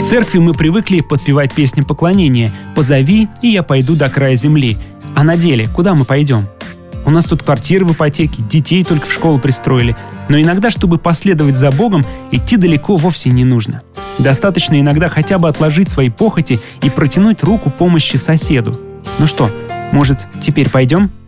церкви мы привыкли подпевать песни поклонения «Позови, и я пойду до края земли». А на деле куда мы пойдем? У нас тут квартиры в ипотеке, детей только в школу пристроили. Но иногда, чтобы последовать за Богом, идти далеко вовсе не нужно. Достаточно иногда хотя бы отложить свои похоти и протянуть руку помощи соседу. Ну что, может, теперь пойдем?